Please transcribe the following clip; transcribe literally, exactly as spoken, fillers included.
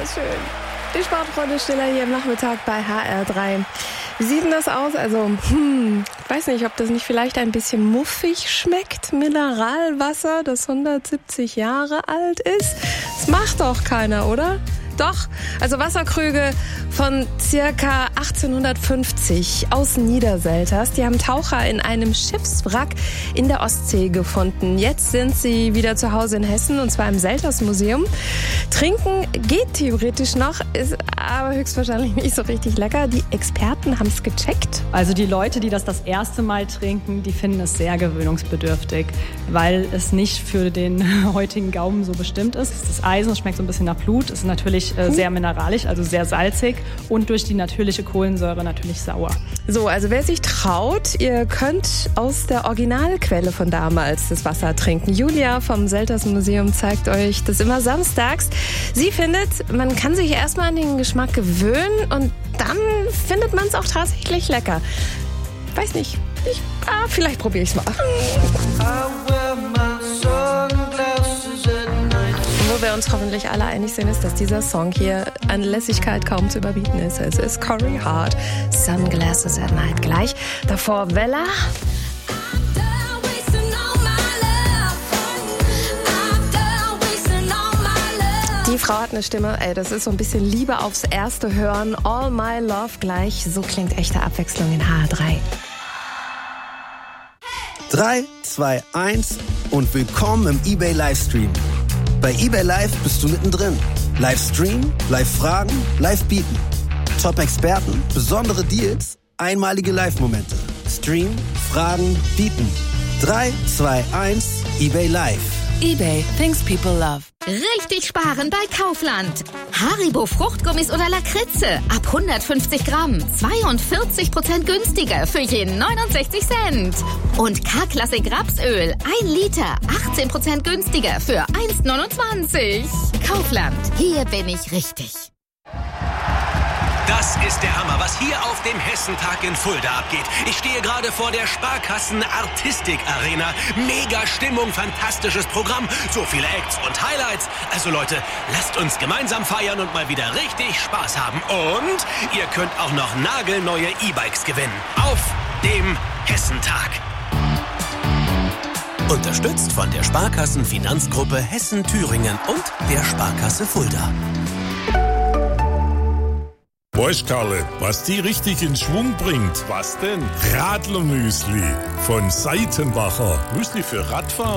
das schön. Die Sportfreunde Stiller hier am Nachmittag bei H R drei. Wie sieht denn das aus? Also, hm, ich weiß nicht, ob das nicht vielleicht ein bisschen muffig schmeckt. Mineralwasser, das hundertsiebzig Jahre alt ist. Das macht doch keiner, oder? Doch, also Wasserkrüge von circa achtzehnhundertfünfzig aus Niederselters. Die haben Taucher in einem Schiffswrack in der Ostsee gefunden. Jetzt sind sie wieder zu Hause in Hessen, und zwar im Selters-Museum. Trinken geht theoretisch noch, ist aber höchstwahrscheinlich nicht so richtig lecker. Die Experten haben es gecheckt. Also die Leute, die das das erste Mal trinken, die finden es sehr gewöhnungsbedürftig, weil es nicht für den heutigen Gaumen so bestimmt ist. Das Eisen schmeckt so ein bisschen nach Blut, ist natürlich sehr mineralisch, also sehr salzig und durch die natürliche Kohlensäure natürlich sauer. So, also wer sich traut, ihr könnt aus der Originalquelle von damals das Wasser trinken. Julia vom Selters Museum zeigt euch das immer samstags. Sie findet, man kann sich erstmal an den Geschmack gewöhnen und dann findet man es auch tatsächlich lecker. Weiß nicht, ich, ah, vielleicht probiere ich es mal. Wo wir uns hoffentlich alle einig sind, ist, dass dieser Song hier an Lässigkeit kaum zu überbieten ist. Es ist Corey Hart, Sunglasses at Night. Gleich davor Vella. Die Frau hat eine Stimme, ey, das ist so ein bisschen Liebe aufs erste Hören. All My Love gleich. So klingt echte Abwechslung in H R drei. drei, zwei, eins und willkommen im eBay Livestream. Bei eBay Live bist du mittendrin. Live streamen, live fragen, live bieten. Top-Experten, besondere Deals, einmalige Live-Momente. Stream, fragen, bieten. drei, zwei, eins, eBay Live. eBay, things people love. Richtig sparen bei Kaufland. Haribo Fruchtgummis oder Lakritze ab hundertfünfzig Gramm. zweiundvierzig Prozent günstiger für jeden neunundsechzig Cent. Und K-Klassik Rapsöl. ein Liter. achtzehn Prozent günstiger für eins neunundzwanzig. Kaufland. Hier bin ich richtig. Das ist der Hammer, was hier auf dem Hessentag in Fulda abgeht. Ich stehe gerade vor der Sparkassen Artistik Arena. Mega Stimmung, fantastisches Programm, so viele Acts und Highlights. Also Leute, lasst uns gemeinsam feiern und mal wieder richtig Spaß haben. Und ihr könnt auch noch nagelneue E-Bikes gewinnen. Auf dem Hessentag. Unterstützt von der Sparkassen Finanzgruppe Hessen-Thüringen und der Sparkasse Fulda. Weißt Karle, was die richtig in Schwung bringt? Was denn? Radlermüsli von Seitenbacher. Müsli für Radfahrer.